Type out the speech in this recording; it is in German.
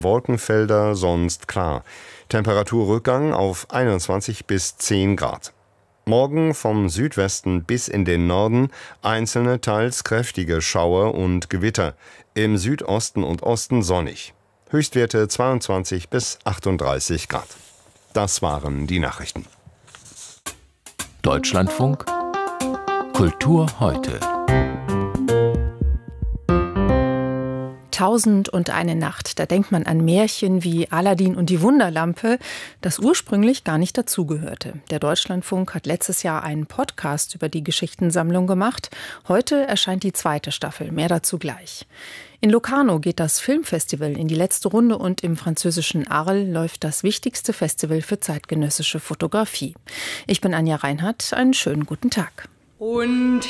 Wolkenfelder, sonst klar. Temperaturrückgang auf 21 bis 10 Grad. Morgen vom Südwesten bis in den Norden einzelne teils kräftige Schauer und Gewitter. Im Südosten und Osten sonnig. Höchstwerte 22 bis 38 Grad. Das waren die Nachrichten. Deutschlandfunk Kultur heute. 1001 Nacht. Da denkt man an Märchen wie Aladdin und die Wunderlampe, das ursprünglich gar nicht dazugehörte. Der Deutschlandfunk hat letztes Jahr einen Podcast über die Geschichtensammlung gemacht. Heute erscheint die 2. Staffel. Mehr dazu gleich. In Locarno geht das Filmfestival in die letzte Runde und im französischen Arles läuft das wichtigste Festival für zeitgenössische Fotografie. Ich bin Anja Reinhardt. Einen schönen guten Tag. Und